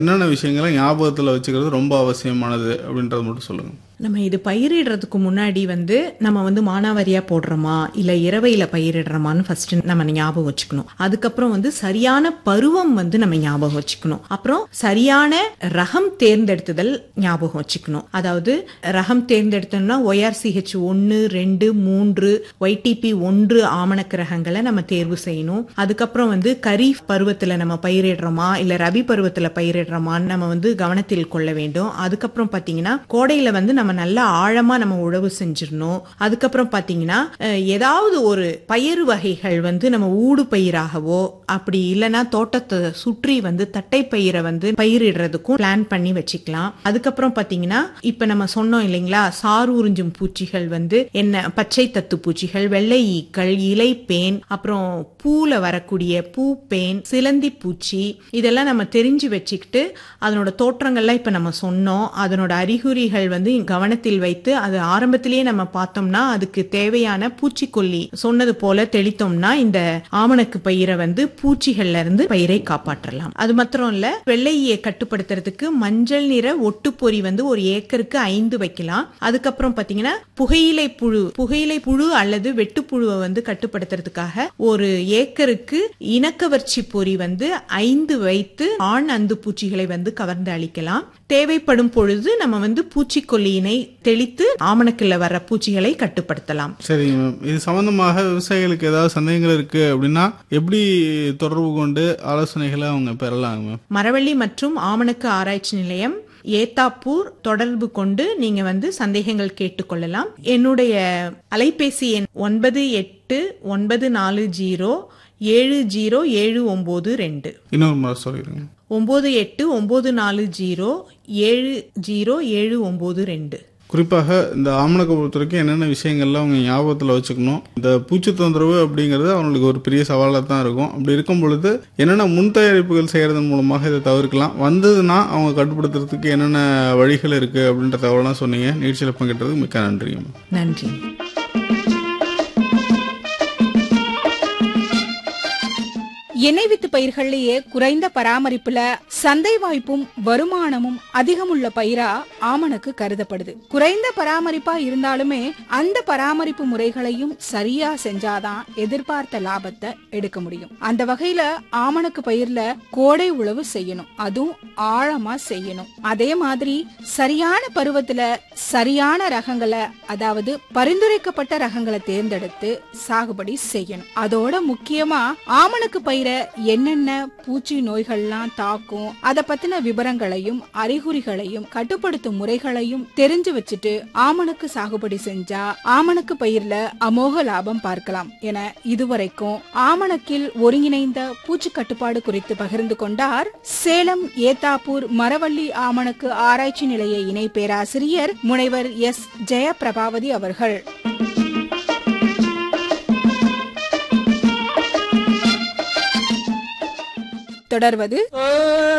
என்னென்ன விஷயங்களை ஞாபகத்துல வச்சுக்கிறது ரொம்ப அவசியமானது அப்படின்றத மட்டும் சொல்லுங்க. நம்ம இது பயிரிடுறதுக்கு முன்னாடி நம்ம மானாவாரியா போடுறோமா இல்ல இரவையில பயிரிடுறோமான்னு ஃபர்ஸ்ட் நம்ம ஞாபகம் வச்சுக்கணும். அதுக்கப்புறம் சரியான பருவம் நம்ம ஞாபகம் வச்சுக்கணும். அப்புறம் சரியான ரகம் தேர்ந்தெடுத்துதல் ஞாபகம் வச்சுக்கணும். அதாவது ரகம் தேர்ந்தெடுத்தோம்னா ORCH 1, 2, 3, YTP 1 ஆமணக்கு ரகங்களை நம்ம தேர்வு செய்யணும். அதுக்கப்புறம் கரீஃப் பருவத்துல நம்ம பயிரிடுறோமா இல்ல ரபி பருவத்துல பயிரிடுறோமான்னு நம்ம கவனத்தில் கொள்ள வேண்டும். அதுக்கப்புறம் பாத்தீங்கன்னா கோடையில நம்ம நல்லா ஆழமா நம்ம உழவு செஞ்சிடணும். அதுக்கப்புறம் பாத்தீங்கன்னா ஏதாவது ஒரு பயிர் வகைகள் நம்ம ஊடு பயிராகவோ அப்படி இல்லைன்னா தோட்டத்தை சுற்றி தட்டை பயிரை பயிரிடுறதுக்கும் பிளான் பண்ணி வச்சுக்கலாம். அதுக்கப்புறம் பாத்தீங்கன்னா இப்ப நம்ம சொன்னோம் இல்லைங்களா, சாறு உறிஞ்சும் பூச்சிகள் என்ன பச்சை தத்து பூச்சிகள், வெள்ளை ஈக்கள், இலை பேன், அப்புறம் பூல வரக்கூடிய பூ பேன், சிலந்தி பூச்சி, இதெல்லாம் நம்ம தெரிஞ்சு வச்சுக்கிட்டு அதனோட தோற்றங்கள்லாம் இப்ப நம்ம சொன்னோம். அதனோட அறிகுறிகள் கவனத்தில் வைத்து அது ஆரம்பத்திலேயே நம்ம பார்த்தோம்னா அதுக்கு தேவையான பூச்சிக்கொல்லி சொன்னது போல தெளித்தோம்னா இந்த ஆமணக்கு பயிரை பூச்சிகள்ல இருந்து பயிரை காப்பாற்றலாம். அது மாத்திரம் இல்ல, வெள்ளையை கட்டுப்படுத்துறதுக்கு மஞ்சள் நிற ஒட்டுப்பொறி ஒரு ஏக்கருக்கு 5 வைக்கலாம். அதுக்கப்புறம் பாத்தீங்கன்னா புகையிலை புழு அல்லது வெட்டுப்புழுவை கட்டுப்படுத்துறதுக்காக ஒரு ஏக்கருக்கு இனக்கவர்ச்சி பொறி 5 வைத்து ஆண் அந்து பூச்சிகளை கவர்ந்து அளிக்கலாம். தேவைப்படும் பொழுது நம்ம பூச்சிக்கொல்லியினை தெளித்து ஆமணக்குல வர பூச்சிகளை கட்டுப்படுத்தலாம். சரிங்க மேம். இது சம்பந்தமாக விவசாயிகளுக்கு ஏதாவது சந்தேகங்கள் இருக்கு அப்படின்னா எப்படி தொடர்பு கொண்டு ஆலோசனைகளை அவங்க பெறலாம் மேம்? மரவள்ளி மற்றும் ஆமணக்கு ஆராய்ச்சி நிலையம் ஏத்தாப்பூர் தொடர்பு கொண்டு நீங்க சந்தேகங்கள் கேட்டுக்கொள்ளலாம். என்னுடைய அலைபேசி எண் 9890707992. இன்னொரு முறை சொல்லிடுங்க. 9890707992. குறிப்பாக இந்த ஆமணக்கை பொறுத்த வரைக்கும் என்னென்ன விஷயங்கள்லாம் அவங்க ஞாபகத்தில் வச்சுக்கணும். இந்த பூச்சி தொந்தரவு அப்படிங்கிறது அவங்களுக்கு ஒரு பெரிய சவாலாக தான் இருக்கும். அப்படி இருக்கும் பொழுது என்னென்ன முன் தயாரிப்புகள் செய்கிறதன் மூலமாக இதை தவிர்க்கலாம், வந்ததுன்னா அவங்க கட்டுப்படுத்துறதுக்கு என்னென்ன வழிகள் இருக்குது அப்படின்ற தகவலாம் சொன்னீங்க. நிகழ்ச்சியில் பங்கேற்றதுக்கு மிக்க நன்றிங்க. நன்றி. எண்ணெய் வித்து பயிர்கள்லயே குறைந்த பராமரிப்புல சந்தை வாய்ப்பும் வருமானமும் அதிகமுள்ள பயிரா ஆமணக்கு கருதப்படுது. குறைந்த பராமரிப்பா இருந்தாலுமே அந்த பராமரிப்பு முறைகளையும் சரியா செஞ்சாதான் எதிர்பார்த்த லாபத்தை எடுக்க முடியும். அந்த வகையில ஆமணக்கு பயிர்ல கோடை உழவு செய்யணும், அதுவும் ஆழமா செய்யணும். அதே மாதிரி சரியான பருவத்துல சரியான ரகங்களை, அதாவது பரிந்துரைக்கப்பட்ட ரகங்களை தேர்ந்தெடுத்து சாகுபடி செய்யணும். அதோட முக்கியமா ஆமணக்கு பயிரை என்னென்ன பூச்சி நோய்கள்லாம் தாக்கும் அத பத்தின விவரங்களையும் அறிகுறிகளையும் கட்டுப்படுத்தும் முறைகளையும் தெரிஞ்சு வச்சுட்டு ஆமணக்கு சாகுபடி செஞ்சா ஆமணக்கு பயிர்ல அமோக லாபம் பார்க்கலாம் என இதுவரைக்கும் ஆமணக்கில் ஒருங்கிணைந்த பூச்சி கட்டுப்பாடு குறித்து பகிர்ந்து கொண்டார் சேலம் ஏத்தாப்பூர் மரவள்ளி ஆமணக்கு ஆராய்ச்சி நிலைய இணை பேராசிரியர் முனைவர் எஸ் ஜெயபிரபாவதி அவர்கள். தொடர்வது